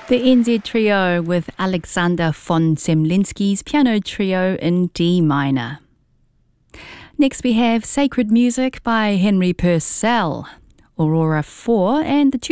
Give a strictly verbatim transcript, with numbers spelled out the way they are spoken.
The N Z Trio with Alexander von Zemlinsky's piano trio in D minor. Next we have Sacred Music by Henry Purcell, Aurora four, and the